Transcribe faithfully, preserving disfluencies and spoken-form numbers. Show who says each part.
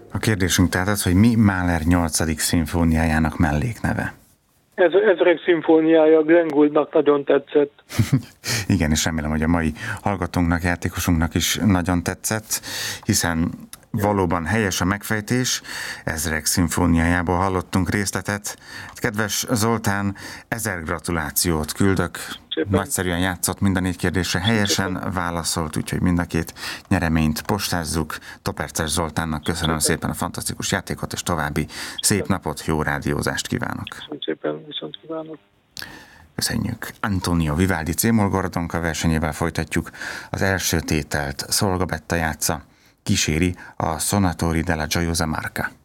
Speaker 1: A kérdésünk tehát az, hogy mi Mahler nyolcadik szimfóniájának mellékneve?
Speaker 2: Ez Ezrek szimfóniája Glenn Gouldnak nagyon tetszett.
Speaker 1: Igen, és remélem, hogy a mai hallgatónknak, játékosunknak is nagyon tetszett, hiszen valóban helyes a megfejtés, Ezrek szimfóniájából hallottunk részletet. Kedves Zoltán, ezer gratulációt küldök. Szépen. Nagyszerűen játszott, mind a négy kérdésre helyesen szépen válaszolt, úgyhogy mind a két nyereményt postázzuk. Toperces Zoltánnak köszönöm szépen. szépen a fantasztikus játékot, és további szép napot, jó rádiózást kívánok.
Speaker 2: Köszönöm szépen, viszont kívánok.
Speaker 1: Köszönjük. Antonio Vivaldi C-moll Gordonka versenyével folytatjuk. Az első tételt Szolga Betta játsza, kíséri a Sonatori della Gioiosa Marca.